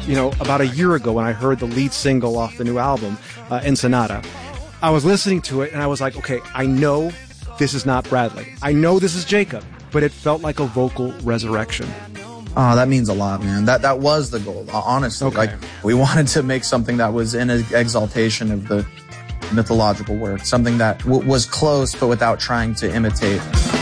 about a year ago when I heard the lead single off the new album, Ensenada. I was listening to it and I was like, okay, I know this is not Bradley. I know this is Jacob, but it felt like a vocal resurrection. Oh, that means a lot, man. That was the goal, honestly. Okay. Like, we wanted to make something that was in exaltation of the mythological work, something that was close but without trying to imitate.